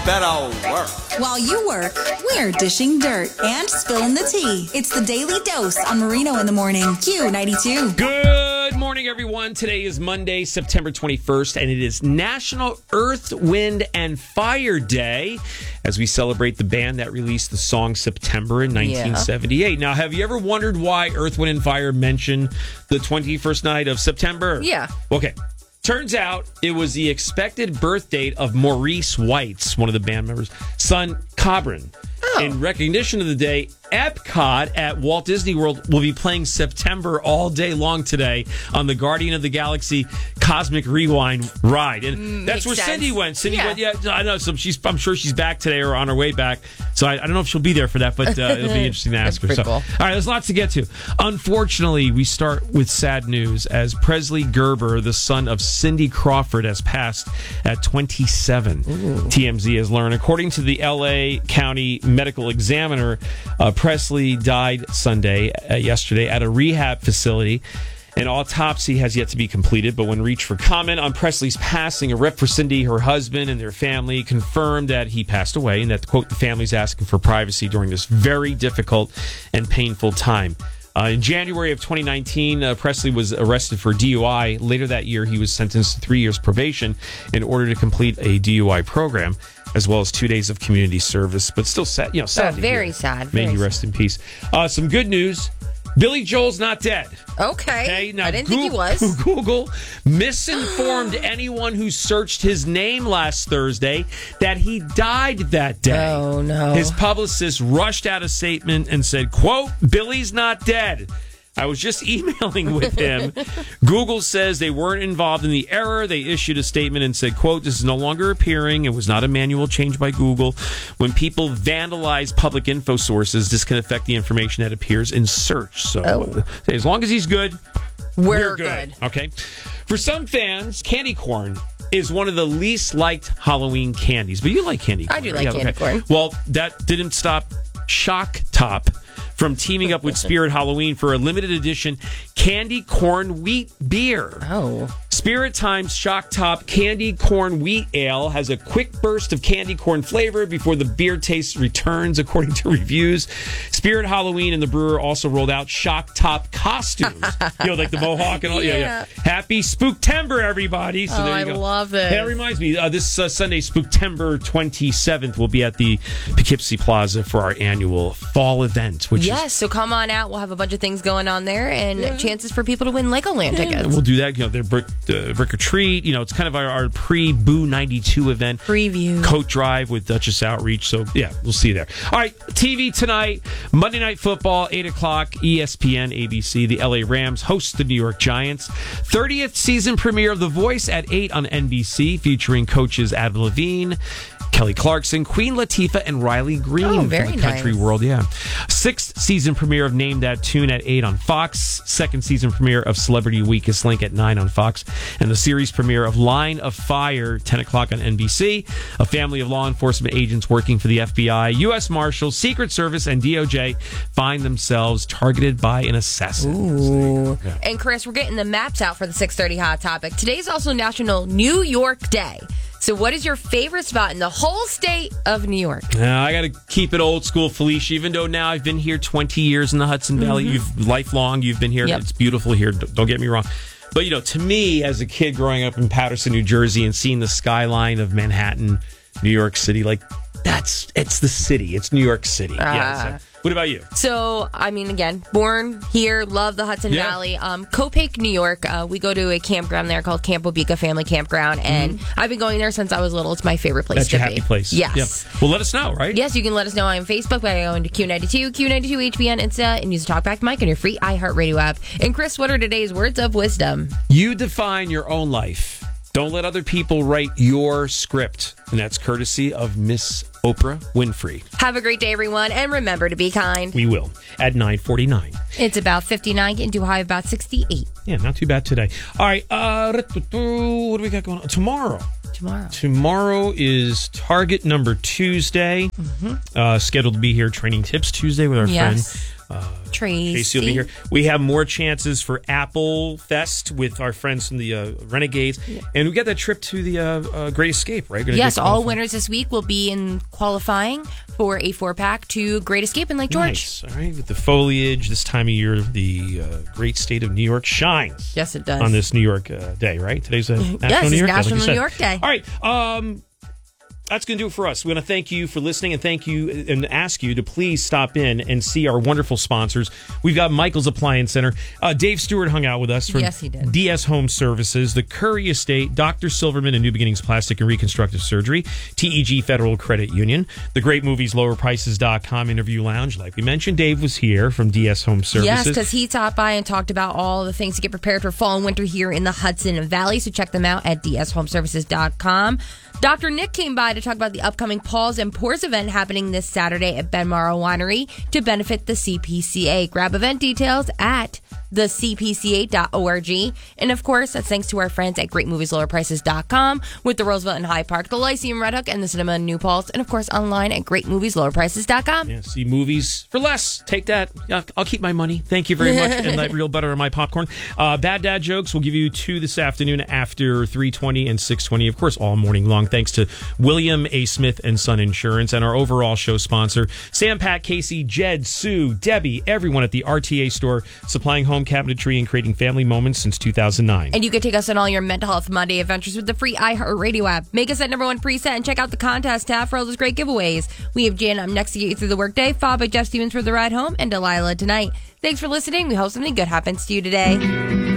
better work. While you work, we're dishing dirt and spilling the tea. It's the Daily Dose on Marino in the Morning. Q92. Good morning, everyone. Today is Monday, September 21st, and it is National Earth, Wind, and Fire Day as we celebrate the band that released the song September in 1978. Now, have you ever wondered why Earth, Wind, and Fire mention the 21st night of September? Yeah. Okay. Turns out it was the expected birth date of Maurice White's, one of the band members' son, Cobran. Oh. In recognition of the day, Epcot at Walt Disney World will be playing September all day long today on the Guardian of the Galaxy Cosmic Rewind ride. And that's where Cindy went. Cindy went, I know. So I'm sure she's back today or on her way back. So I don't know if she'll be there for that, but it'll be interesting to ask her. So, cool. All right, there's lots to get to. Unfortunately, we start with sad news as Presley Gerber, the son of Cindy Crawford, has passed at 27. TMZ has learned. According to the L.A. County Medical Examiner, Presley died yesterday at a rehab facility. An autopsy has yet to be completed, but when reached for comment on Presley's passing, a rep for Cindy, her husband, and their family confirmed that he passed away and that, quote, the family's asking for privacy during this very difficult and painful time. In January of 2019, Presley was arrested for DUI. Later that year, he was sentenced to 3 years probation in order to complete a DUI program, as well as 2 days of community service. But still sad, sad. Very sad. May he rest in peace. Some good news. Billy Joel's not dead. Okay. Now, I didn't think he was. Google misinformed anyone who searched his name last Thursday that he died that day. Oh, no. His publicist rushed out a statement and said, quote, Billy's not dead. I was just emailing with him. Google says they weren't involved in the error. They issued a statement and said, quote, this is no longer appearing. It was not a manual change by Google. When people vandalize public info sources, this can affect the information that appears in search. So as long as he's good, we're good. Okay. For some fans, candy corn is one of the least liked Halloween candies. But you like candy corn. I do like candy corn. Well, that didn't stop Shock Top from teaming up with Spirit Halloween for a limited edition candy corn wheat beer. Oh. Spirit Times Shock Top Candy Corn Wheat Ale has a quick burst of candy corn flavor before the beer taste returns, according to reviews. Spirit Halloween and the brewer also rolled out Shock Top costumes. Like the mohawk and all. Yeah. Happy Spooktember, everybody. So there you go. I love it. That reminds me, this Sunday, Spooktember 27th, we'll be at the Poughkeepsie Plaza for our annual fall event. Yes, so come on out. We'll have a bunch of things going on there and chances for people to win Legoland tickets. We'll do that. They're Brick or Treat. It's kind of our pre-Boo 92 event. Preview. Coat drive with Duchess Outreach. So, we'll see you there. All right, TV tonight, Monday Night Football, 8 o'clock, ESPN, ABC. The LA Rams host the New York Giants. 30th season premiere of The Voice at 8 on NBC, featuring coaches Adam Levine, Kelly Clarkson, Queen Latifah, and Riley Green from the Country World. Sixth season premiere of Name That Tune at 8 on Fox. Second season premiere of Celebrity Weakest Link at 9 on Fox. And the series premiere of Line of Fire, 10 o'clock on NBC. A family of law enforcement agents working for the FBI, U.S. Marshals, Secret Service, and DOJ find themselves targeted by an assassin. Ooh. And Chris, we're getting the maps out for the 6:30 Hot Topic. Today's also National New York Day. So what is your favorite spot in the whole state of New York? I got to keep it old school, Felicia, even though now I've been here 20 years in the Hudson Valley. You've lifelong. You've been here. Yep. It's beautiful here. Don't get me wrong. But, to me, as a kid growing up in Paterson, New Jersey, and seeing the skyline of Manhattan, New York City, it's the city. It's New York City. What about you? So, again, born here, love the Hudson Valley. Copake, New York. We go to a campground there called Camp Obika Family Campground, and I've been going there since I was little. It's my favorite place That's to your be. happy place. Yes. Yep. Well, let us know, right? Yes, you can let us know on Facebook by going to Q92, Q92HBN Insta, and use the Talkback Mic on your free iHeartRadio app. And Chris, what are today's words of wisdom? You define your own life. Don't let other people write your script. And that's courtesy of Miss Oprah Winfrey. Have a great day, everyone, and remember to be kind. We will. At 9:49. It's about 59, getting to a high of about 68. Yeah, not too bad today. All right. What do we got going on? Tomorrow is Target Number Tuesday. Scheduled to be here, Training Tips Tuesday with our friend Tracy will be here. We have more chances for Apple Fest with our friends from the Renegades. Yeah. And we got that trip to the Great Escape, right? Yes, all winners this week will be in qualifying for a 4-pack to Great Escape in Lake George. Nice. All right. With the foliage, this time of year, the great state of New York shines. Yes, it does. On this New York day, right? Today's National New York Day. National New York Day. All right. That's going to do it for us. We want to thank you for listening and thank you and ask you to please stop in and see our wonderful sponsors. We've got Michael's Appliance Center. Dave Stewart hung out with us from yes, he did. DS Home Services, the Curry Estate, Dr. Silverman and New Beginnings Plastic and Reconstructive Surgery, TEG Federal Credit Union, the great movies, lowerprices.com, Interview Lounge. Like we mentioned, Dave was here from DS Home Services. Yes, because he stopped by and talked about all the things to get prepared for fall and winter here in the Hudson Valley. So check them out at dshomeservices.com. Dr. Nick came by to talk about the upcoming Paws and Pours event happening this Saturday at Benmara Winery to benefit the CPCA. Grab event details at thecpca.org. And of course, that's thanks to our friends at greatmovieslowerprices.com with the Roosevelt in Hyde Park, the Lyceum Red Hook, and the Cinema in New Paltz. And of course, online at greatmovieslowerprices.com. Yeah, see movies for less. Take that. Yeah, I'll keep my money. Thank you very much. And that real butter on my popcorn. Bad Dad Jokes, we'll give you 2 this afternoon after 3:20 and 6:20. Of course, all morning long. Thanks to William A. Smith and Son Insurance and our overall show sponsor, Sam, Pat, Casey, Jed, Sue, Debbie, everyone at the RTA store, supplying home cabinetry and creating family moments since 2009. And you can take us on all your Mental Health Monday adventures with the free iHeartRadio app. Make us that #1 preset and check out the contest tab for all those great giveaways. We have Jan up next to get you through the workday, followed by Jeff Stevens for the ride home, and Delilah tonight. Thanks for listening. We hope something good happens to you today.